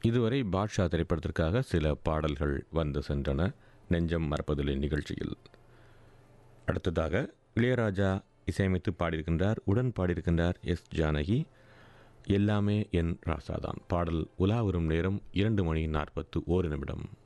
இதுவரை பாட்ஷா திரைப்படத்திற்காக சில பாடல்கள் வந்து சென்றன நெஞ்சம் மறப்பதில்லை நிகழ்ச்சியில். அடுத்ததாக இளையராஜா இசையமைத்து பாடியிருக்கின்றார், உடன் பாடியிருக்கின்றார் எஸ் ஜானகி. எல்லாமே என் ராசாதான் பாடல் உலா வரும் நேரம் 2 மணி 41 நிமிடம்.